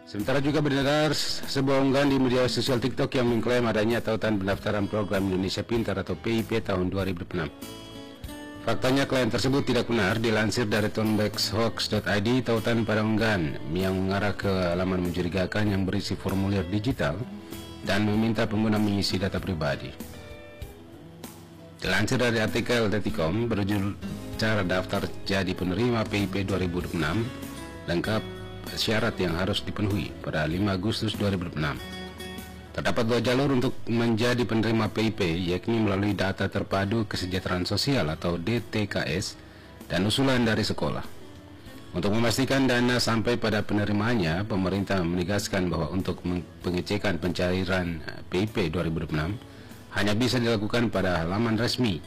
Sementara juga beredar sebuah unggahan di media sosial TikTok yang mengklaim adanya tautan pendaftaran program Indonesia Pintar atau PIP tahun 2006. Faktanya klaim tersebut tidak benar. Dilansir dari tonbexhoax.id, tautan pada unggahan yang mengarah ke halaman mencurigakan yang berisi formulir digital dan meminta pengguna mengisi data pribadi. Dilansir dari artikel Detikcom berjudul cara daftar jadi penerima PIP 2006 lengkap syarat yang harus dipenuhi pada 5 Agustus 2006. Terdapat 2 jalur untuk menjadi penerima PIP, yakni melalui data terpadu kesejahteraan sosial atau DTKS dan usulan dari sekolah. Untuk memastikan dana sampai pada penerimanya, pemerintah menegaskan bahwa untuk pengecekan pencairan PIP 2006 hanya bisa dilakukan pada halaman resmi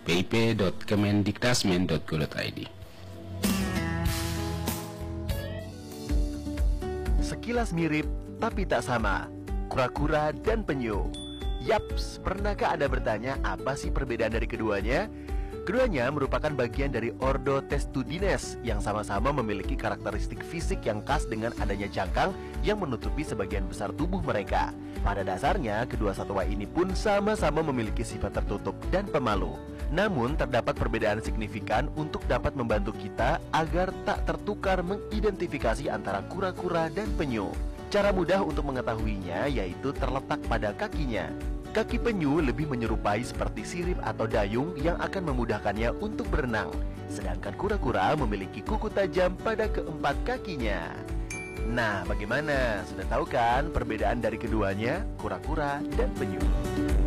pip.kemendikdasmen.go.id. Sekilas mirip, tapi tak sama. Kura-kura dan penyu. Yaps, pernahkah Anda bertanya apa sih perbedaan dari keduanya? Keduanya merupakan bagian dari ordo Testudines yang sama-sama memiliki karakteristik fisik yang khas dengan adanya cangkang yang menutupi sebagian besar tubuh mereka. Pada dasarnya, kedua satwa ini pun sama-sama memiliki sifat tertutup dan pemalu. Namun, terdapat perbedaan signifikan untuk dapat membantu kita agar tak tertukar mengidentifikasi antara kura-kura dan penyu. Cara mudah untuk mengetahuinya yaitu terletak pada kakinya. Kaki penyu lebih menyerupai seperti sirip atau dayung yang akan memudahkannya untuk berenang. Sedangkan kura-kura memiliki kuku tajam pada keempat kakinya. Nah, bagaimana? Sudah tahu kan perbedaan dari keduanya, kura-kura dan penyu?